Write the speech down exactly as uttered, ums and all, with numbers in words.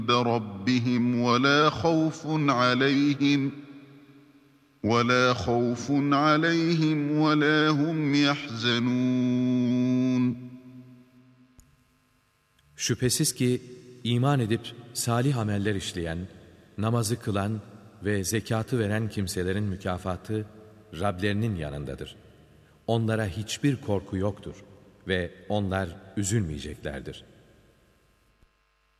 رَبِّهِمْ وَلَا خَوْفٌ عَلَيْهِمْ وَلَا خَوْفٌ عَلَيْهِمْ وَلَا هُمْ يَحْزَنُونَ. Şüphesiz ki iman edip salih ameller işleyen, namazı kılan ve zekatı veren kimselerin mükafatı Rablerinin yanındadır. Onlara hiçbir korku yoktur ve onlar üzülmeyeceklerdir.